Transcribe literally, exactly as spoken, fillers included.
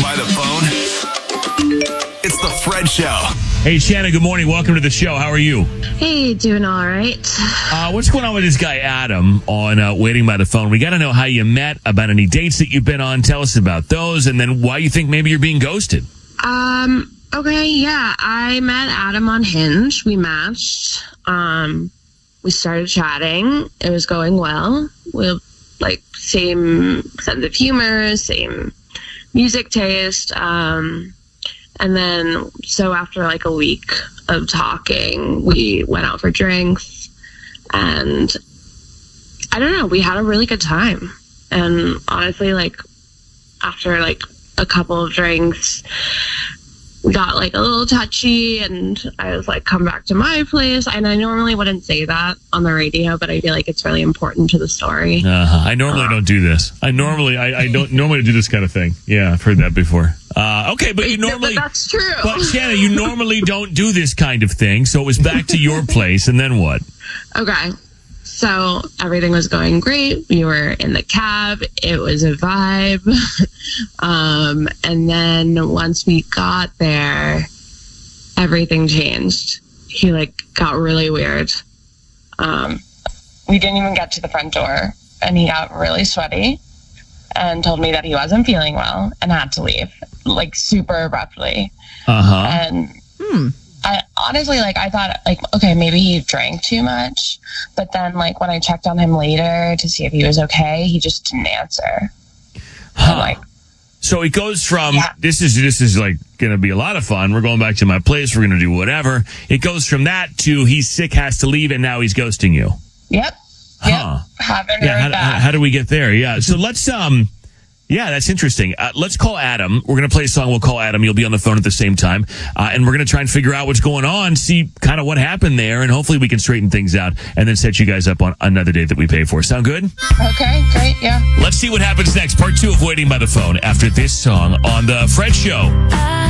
by the phone? It's the Fred Show. Hey, Shannon, good morning. Welcome to the show. How are you? Hey, doing all right. Uh, what's going on with this guy, Adam, on uh, Waiting by the Phone? We got to know how you met, about any dates that you've been on. Tell us about those, and then why you think maybe you're being ghosted. Um, okay, yeah. I met Adam on Hinge. We matched. Um, we started chatting. It was going well. We have, like, same sense of humor, same music taste. Um... And then, so after like a week of talking, we went out for drinks, and I don't know, we had a really good time. And honestly, like, after like a couple of drinks, we got like a little touchy, and I was like, come back to my place. And I normally wouldn't say that on the radio, but I feel like it's really important to the story. Uh-huh. I normally don't do this. I normally, I, I don't normally do this kind of thing. Yeah, I've heard that before. Uh, okay, but you normally... But that's true. But Shannon, you normally don't do this kind of thing, so it was back to your place, and then what? Okay. So everything was going great. We were in the cab. It was a vibe. um, and then once we got there, everything changed. He like got really weird. Um, we didn't even get to the front door, and he got really sweaty and told me that he wasn't feeling well and had to leave, like super abruptly. Uh-huh. And hmm. I honestly, like, I thought, like, okay, maybe he drank too much. But then, like, when I checked on him later to see if he was okay, he just didn't answer. Huh. Like, so it goes from, yeah. this is, this is like going to be a lot of fun. We're going back to my place. We're going to do whatever. It goes from that to he's sick, has to leave, and now he's ghosting you. Yep. Huh. Yep. Haven't yeah, heard how, that. how, how do we get there? Yeah. So let's, um, yeah, that's interesting. Uh, let's call Adam. We're going to play a song. We'll call Adam. You'll be on the phone at the same time. Uh, and we're going to try and figure out what's going on, see kind of what happened there, and hopefully we can straighten things out and then set you guys up on another date that we pay for. Sound good? Okay, great, yeah. Let's see what happens next. Part two of Waiting by the Phone after this song on The Fred Show.